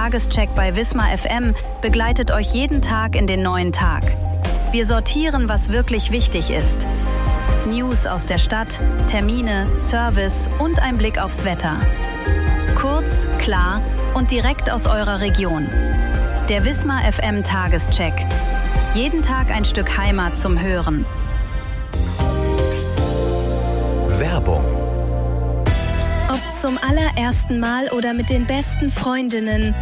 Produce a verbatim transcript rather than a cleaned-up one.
Tagescheck bei Wismar F M begleitet euch jeden Tag in den neuen Tag. Wir sortieren, was wirklich wichtig ist. News aus der Stadt, Termine, Service und ein Blick aufs Wetter. Kurz, klar und direkt aus eurer Region. Der Wismar F M Tagescheck. Jeden Tag ein Stück Heimat zum Hören. Werbung. Ob zum allerersten Mal oder mit den besten Freundinnen,